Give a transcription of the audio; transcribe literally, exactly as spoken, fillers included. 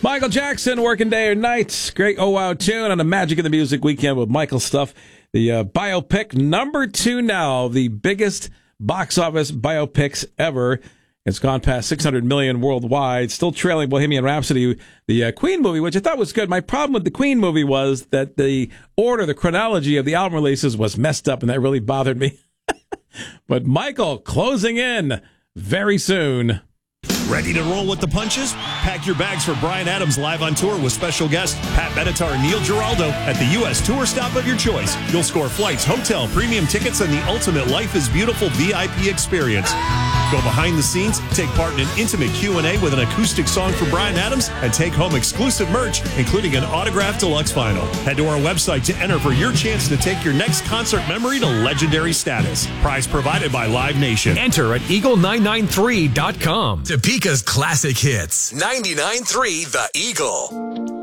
Michael Jackson, Working Day or Night. Great oh wow tune on the Magic of the Music weekend with Michael Stuff. The uh, biopic number two now, the biggest box office biopics ever. It's gone past six hundred million worldwide, still trailing Bohemian Rhapsody, the uh, Queen movie, which I thought was good. My problem with the Queen movie was that the order, the chronology of the album releases was messed up, and that really bothered me. But Michael, closing in very soon. Ready to roll with the punches? Pack your bags for Bryan Adams live on tour with special guest Pat Benatar and Neil Giraldo at the U S tour stop of your choice. You'll score flights, hotel, premium tickets, and the ultimate Life is Beautiful V I P experience. Go behind the scenes, take part in an intimate Q and A with an acoustic song for Bryan Adams, and take home exclusive merch, including an autographed deluxe vinyl. Head to our website to enter for your chance to take your next concert memory to legendary status. Prize provided by Live Nation. Enter at eagle nine nine three dot com. Topeka's classic hits. ninety-nine point three The Eagle.